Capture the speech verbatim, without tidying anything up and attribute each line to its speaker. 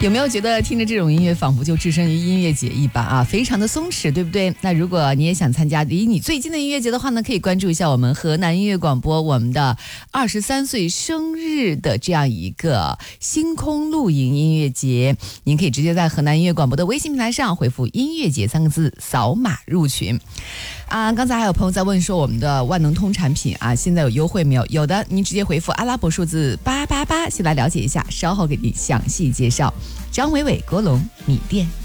Speaker 1: 有没有觉得听着这种音乐仿佛就置身于音乐节一般啊，非常的松弛，对不对？那如果你也想参加离你最近的音乐节的话呢，可以关注一下我们河南音乐广播我们的二十三岁生日的这样一个星空露营音乐节，您可以直接在河南音乐广播的微信平台上回复音乐节三个字，扫码入群啊。刚才还有朋友在问说我们的万能通产品啊，现在有优惠没有？有的，您直接回复阿拉伯数字八八八，先来了解一下，稍后给您详细介绍。张伟伟，国龙米店。